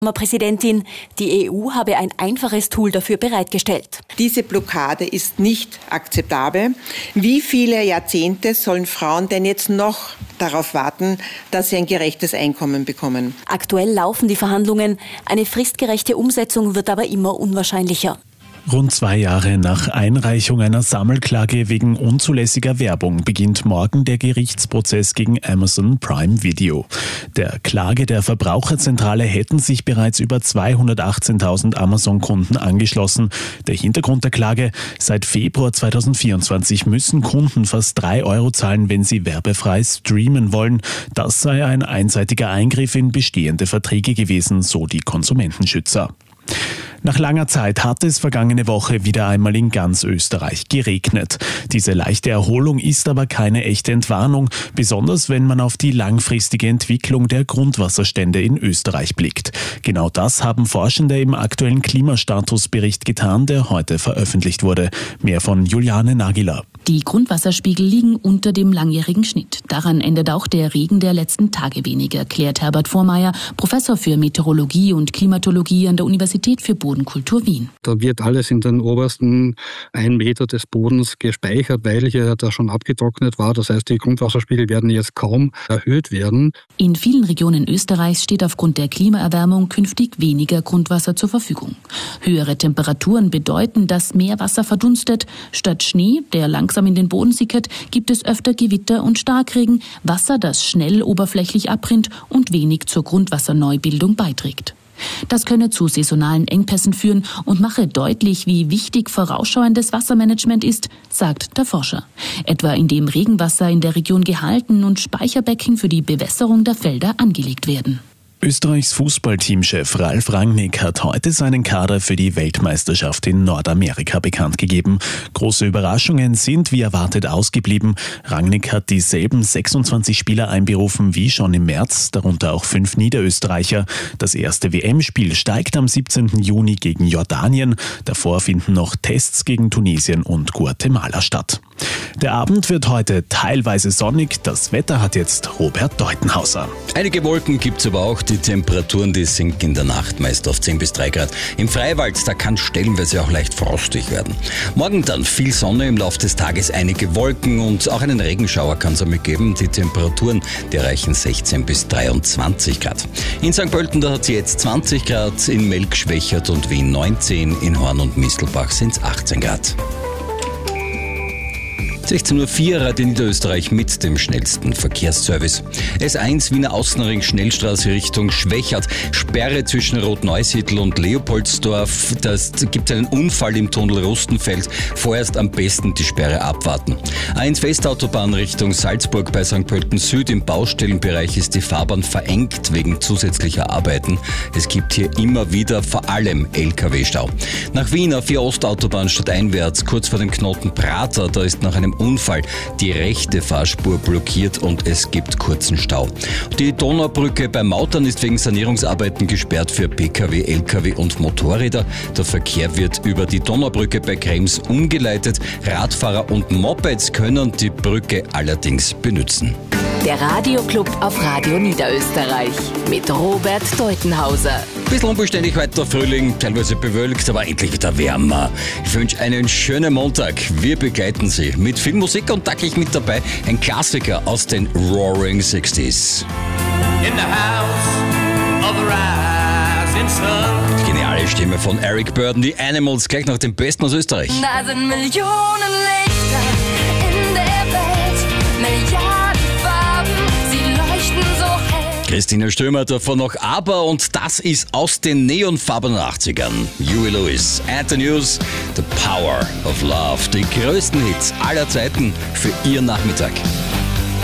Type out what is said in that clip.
Präsidentin, die EU habe ein einfaches Tool dafür bereitgestellt. Diese Blockade ist nicht akzeptabel. Wie viele Jahrzehnte sollen Frauen denn jetzt noch darauf warten, dass sie ein gerechtes Einkommen bekommen? Aktuell laufen die Verhandlungen. Eine fristgerechte Umsetzung wird aber immer unwahrscheinlicher. Rund 2 Jahre nach Einreichung einer Sammelklage wegen unzulässiger Werbung beginnt morgen der Gerichtsprozess gegen Amazon Prime Video. Der Klage der Verbraucherzentrale hätten sich bereits über 218.000 Amazon-Kunden angeschlossen. Der Hintergrund der Klage: Seit Februar 2024 müssen Kunden fast 3 € zahlen, wenn sie werbefrei streamen wollen. Das sei ein einseitiger Eingriff in bestehende Verträge gewesen, so die Konsumentenschützer. Nach langer Zeit hat es vergangene Woche wieder einmal in ganz Österreich geregnet. Diese leichte Erholung ist aber keine echte Entwarnung, besonders wenn man auf die langfristige Entwicklung der Grundwasserstände in Österreich blickt. Genau das haben Forschende im aktuellen Klimastatusbericht getan, der heute veröffentlicht wurde. Mehr von Juliane Nagiler. Die Grundwasserspiegel liegen unter dem langjährigen Schnitt. Daran ändert auch der Regen der letzten Tage wenig, erklärt Herbert Vormeier, Professor für Meteorologie und Klimatologie an der Universität für Bodenkultur Wien. Da wird alles in den obersten 1 Meter des Bodens gespeichert, weil hier da schon abgetrocknet war. Das heißt, die Grundwasserspiegel werden jetzt kaum erhöht werden. In vielen Regionen Österreichs steht aufgrund der Klimaerwärmung künftig weniger Grundwasser zur Verfügung. Höhere Temperaturen bedeuten, dass mehr Wasser verdunstet. Statt Schnee, der langsam in den Boden sickert, gibt es öfter Gewitter und Starkregen, Wasser, das schnell oberflächlich abrinnt und wenig zur Grundwasserneubildung beiträgt. Das könne zu saisonalen Engpässen führen und mache deutlich, wie wichtig vorausschauendes Wassermanagement ist, sagt der Forscher. Etwa indem Regenwasser in der Region gehalten und Speicherbecken für die Bewässerung der Felder angelegt werden. Österreichs Fußballteamchef Ralf Rangnick hat heute seinen Kader für die Weltmeisterschaft in Nordamerika bekannt gegeben. Große Überraschungen sind wie erwartet ausgeblieben. Rangnick hat dieselben 26 Spieler einberufen wie schon im März, darunter auch 5 Niederösterreicher. Das erste WM-Spiel steigt am 17. Juni gegen Jordanien. Davor finden noch Tests gegen Tunesien und Guatemala statt. Der Abend wird heute teilweise sonnig. Das Wetter hat jetzt Robert Deutenhauser. Einige Wolken gibt es aber auch. Die Temperaturen, die sinken in der Nacht meist auf 10 bis 3 Grad. Im Freiwald, da kann stellenweise auch leicht frostig werden. Morgen dann viel Sonne, im Laufe des Tages einige Wolken und auch einen Regenschauer kann es einmal geben. Die Temperaturen, die erreichen 16 bis 23 Grad. In St. Pölten, da hat es jetzt 20 Grad, in Melk, Schwächert und Wien 19, in Horn und Mistelbach sind es 18 Grad. 16.04 Uhr Radio Niederösterreich mit dem schnellsten Verkehrsservice. S1 Wiener Außenring Schnellstraße Richtung Schwächert. Sperre zwischen Rotneusiedl und Leopoldsdorf. Das gibt einen Unfall im Tunnel Rustenfeld. Vorerst am besten die Sperre abwarten. A1 Westautobahn Richtung Salzburg bei St. Pölten Süd. Im Baustellenbereich ist die Fahrbahn verengt wegen zusätzlicher Arbeiten. Es gibt hier immer wieder vor allem LKW-Stau. Nach Wien auf 4 Ostautobahn stadteinwärts, kurz vor dem Knoten Prater, da ist nach einem Unfall die rechte Fahrspur blockiert und es gibt kurzen Stau. Die Donaubrücke bei Mautern ist wegen Sanierungsarbeiten gesperrt für Pkw, Lkw und Motorräder. Der Verkehr wird über die Donaubrücke bei Krems umgeleitet. Radfahrer und Mopeds können die Brücke allerdings benützen. Der Radioclub auf Radio Niederösterreich mit Robert Deutenhauser. Bisschen unbeständig heute der Frühling, teilweise bewölkt, aber endlich wieder wärmer. Ich wünsche einen schönen Montag. Wir begleiten Sie mit viel Musik und täglich mit dabei ein Klassiker aus den Roaring 60s. In the house of the rising sun. Die geniale Stimme von Eric Burdon, die Animals, gleich nach dem Besten aus Österreich. Da sind Millionen Lichter in der Welt, Milliarden Farben, sie leuchten so hell. Christina Stürmer davon noch Aber und das ist aus den neonfarbenen 80ern. Huey Lewis, Anthony Hughes, The Power of Love. Die größten Hits aller Zeiten für Ihren Nachmittag.